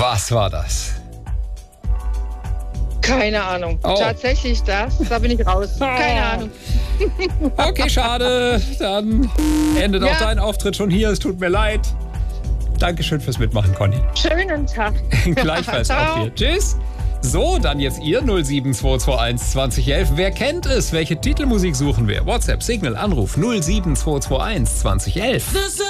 Was war das? Keine Ahnung. Oh. Tatsächlich das. Da bin ich raus. Keine Ahnung. Okay, schade. Dann endet auch dein Auftritt schon hier. Es tut mir leid. Dankeschön fürs Mitmachen, Conny. Schönen Tag. Gleichfalls auch Ciao. dir. Tschüss. So, dann jetzt ihr 07221 2011. Wer kennt es? Welche Titelmusik suchen wir? WhatsApp, Signal, Anruf 07221 2011.